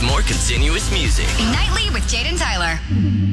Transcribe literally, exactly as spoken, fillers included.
more continuous music. Nightly with Jade and Tyler.